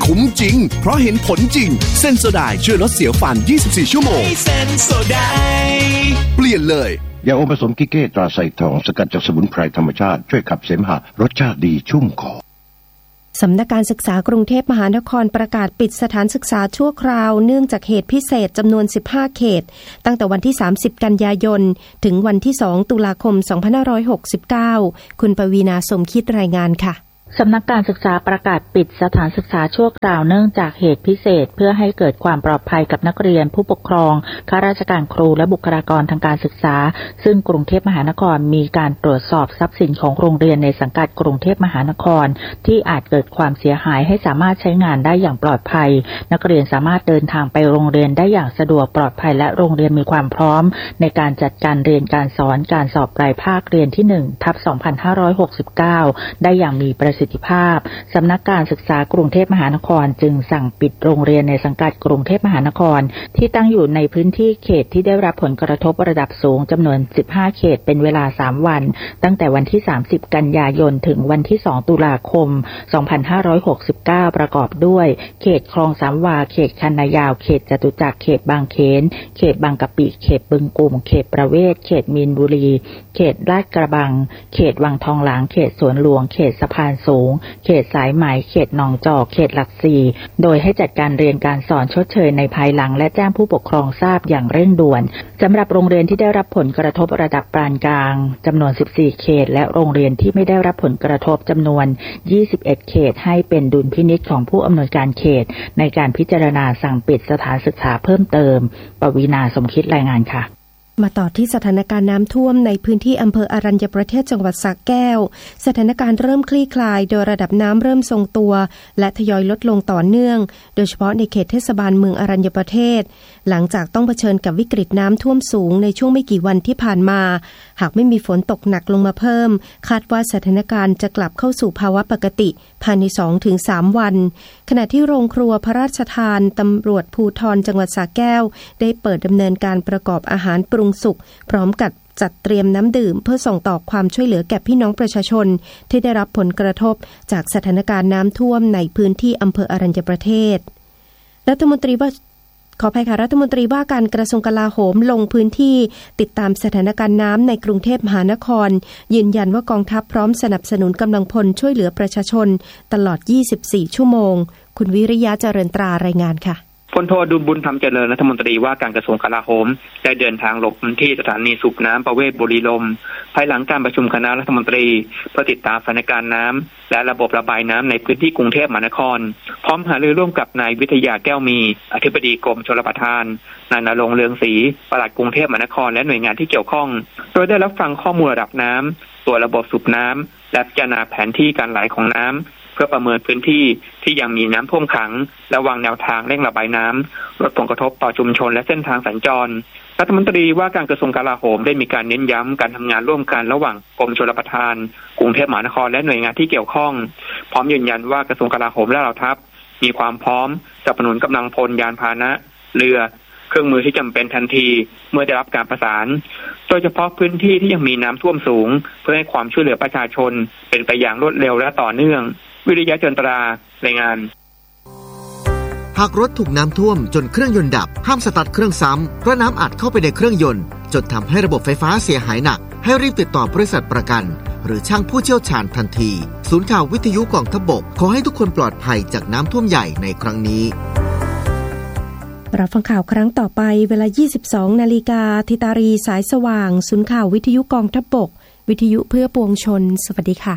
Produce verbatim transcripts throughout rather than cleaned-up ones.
คุ้มจริงเพราะเห็นผลจริงเซนโซไดช่วยลดเสียวฟันยี่สิบสี่ชั่วโมงเซนโซไดเปลี่ยนเลยยาอมผสมกิเก้ตราไซทองสกัดจากสมุนไพรธรรมชาติช่วยขับเสมหะรสชาติดีชุ่มคอสำนักการศึกษากรุงเทพมหานครประกาศปิดสถานศึกษาชั่วคราวเนื่องจากเหตุพิเศษจำนวนสิบห้าเขตตั้งแต่วันที่สามสิบกันยายนถึงวันที่สองตุลาคมสองพันห้าร้อยหกสิบเก้าคุณปวีณาสมคิดรายงานค่ะสำนักการศึกษาประกาศปิดสถานศึกษาชั่วคราวเนื่องจากเหตุพิเศษเพื่อให้เกิดความปลอดภัยกับนักเรียนผู้ปกครองข้าราชการครูและบุคลากรทางการศึกษาซึ่งกรุงเทพมหานครมีการตรวจสอบทรัพย์สินของโรงเรียนในสังกัดกรุงเทพมหานครที่อาจเกิดความเสียหายให้สามารถใช้งานได้อย่างปลอดภัยนักเรียนสามารถเดินทางไปโรงเรียนได้อย่างสะดวกปลอดภัยและโรงเรียนมีความพร้อมในการจัดการเรียนการสอนการสอบปลายภาคเรียนที่ หนึ่งทับสองพันห้าร้อยหกสิบเก้า ได้อย่างมีประสิทธิภาพสำนักการศึกษากรุงเทพมหานครจึงสั่งปิดโรงเรียนในสังกัดกรุงเทพมหานครที่ตั้งอยู่ในพื้นที่เขตที่ได้รับผลกระทบระดับสูงจำนวนสิบห้าเขตเป็นเวลาสามวันตั้งแต่วันที่สามสิบกันยายนถึงวันที่สองตุลาคมสองพันห้าร้อยหกสิบเก้าประกอบด้วยเขตคลองสามวาเขตคันนายาวเขตจตุจักรเขตบางเขนเขตบางกะปิเขตบึงกุ่มเขตประเวศเขตมีนบุรีเขตลาดกระบังเขตวังทองหลางเขตสวนหลวงเขตสะพานสูงเขตสายไหมเขตหนองจอกเขตหลักสี่โดยให้จัดการเรียนการสอนชดเชยในภายหลังและแจ้งผู้ปกครองทราบอย่างเร่งด่วนสำหรับโรงเรียนที่ได้รับผลกระทบระดับปานกลางจำนวนสิบสี่เขตและโรงเรียนที่ไม่ได้รับผลกระทบจำนวนยี่สิบเอ็ดเขตให้เป็นดุลพินิจของผู้อำนวยการเขตในการพิจารณาสั่งปิดสถานศึกษาเพิ่มเติมปวีณาสมคิดรายงานค่ะมาต่อที่สถานการณ์น้ำท่วมในพื้นที่อำเภออรัญญประเทศจังหวัดสระแก้วสถานการณ์เริ่มคลี่คลายโดยระดับน้ำเริ่มทรงตัวและทยอยลดลงต่อเนื่องโดยเฉพาะในเขตเทศบาลเมืองอรัญญประเทศหลังจากต้องเผชิญกับวิกฤตน้ำท่วมสูงในช่วงไม่กี่วันที่ผ่านมาหากไม่มีฝนตกหนักลงมาเพิ่มคาดว่าสถานการณ์จะกลับเข้าสู่ภาวะปกติภายใน สองถึงสาม วันขณะที่โรงครัวพระราชทานตำรวจภูธรจังหวัดสระแก้วได้เปิดดำเนินการประกอบอาหารปรุงสุกพร้อมกับจัดเตรียมน้ำดื่มเพื่อส่งต่อความช่วยเหลือแก่พี่น้องประชาชนที่ได้รับผลกระทบจากสถานการณ์น้ำท่วมในพื้นที่อำเภออรัญญประเทศรัฐมนตรีว่าขออภัยค่ะรัฐมนตรีว่าการกระทรวงกลาโหมลงพื้นที่ติดตามสถานการณ์น้ำในกรุงเทพมหานครยืนยันว่ากองทัพพร้อมสนับสนุนกำลังพลช่วยเหลือประชาชนตลอดยี่สิบสี่ชั่วโมงคุณวิริยะเจริญตรารายงานค่ะพลโทอดุลบุญธรรมเจริญรัฐมนตรีว่าการกระทรวงกลาโหมได้เดินทางลงพื้นที่สถานีสูบน้ำประเวศบุรีลมย์ภายหลังการประชุมคณะรัฐมนตรีเพื่อติดตามสถานการณ์น้ำและระบบระบายน้ำในพื้นที่กรุงเทพมหานครพร้อมหารือร่วมกับนายวิทยาแก้วมีอธิบดีกรมชลประทานนายณรงค์เรืองศรีปลัดกรุงเทพมหานครและหน่วยงานที่เกี่ยวข้องโดยได้รับฟังข้อมูลระดับน้ำตัวระบบสูบน้ำและพิจารณาแผนที่การไหลของน้ำเพื่อประเมินพื้นที่ที่ยังมีน้ำท่วมขังและวางแนวทางเร่งระบายน้ำลดผลกระทบต่อชุมชนและเส้นทางสัญจรรัฐมนตรีว่าการกระทรวงกลาโหมได้มีการเน้นย้ำการทำงานร่วมกันระหว่างกรมชลประทานกรุงเทพมหานครและหน่วยงานที่เกี่ยวข้องพร้อมยืนยันว่ากระทรวงกลาโหมและเหล่าทัพมีความพร้อมสนับสนุนกำลังพลยานพาหนะเรือเครื่องมือที่จำเป็นทันทีเมื่อได้รับการประสานโดยเฉพาะพื้นที่ที่ยังมีน้ำท่วมสูงเพื่อให้ความช่วยเหลือประชาชนเป็นไปอย่างรวดเร็วและต่อเนื่องวิริยะเจริญตรารายงานหากรถถูกน้ำท่วมจนเครื่องยนต์ดับห้ามสตาร์ทเครื่องซ้ำเพราะน้ำอัดเข้าไปในเครื่องยนต์จนทำให้ระบบไฟฟ้าเสียหายหนักให้รีบติดต่อบริษัทประกันหรือช่างผู้เชี่ยวชาญทันทีศูนย์ข่าววิทยุกองทัพบกขอให้ทุกคนปลอดภัยจากน้ำท่วมใหญ่ในครั้งนี้รับฟังข่าวครั้งต่อไปเวลา ยี่สิบสองนาฬิกา ธิตารีสายสว่างศูนย์ข่าววิทยุกองทัพบกวิทยุเพื่อปวงชนสวัสดีค่ะ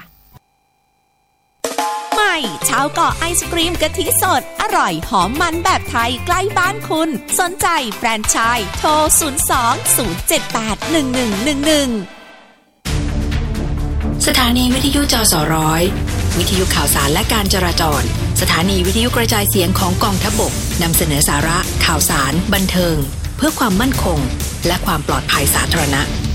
ใหม่ชาวเกาะไอศกรีมกะทิสดอร่อยหอมมันแบบไทยใกล้บ้านคุณสนใจแฟรนไชส์โทรศูนย์ สอง ศูนย์ เจ็ด แปด หนึ่ง หนึ่ง หนึ่ง หนึ่งสถานีวิทยุจสร้อยวิทยุข่าวสารและการจราจรสถานีวิทยุกระจายเสียงของกองทัพบกนำเสนอสาระข่าวสารบันเทิงเพื่อความมั่นคงและความปลอดภัยสาธารณะ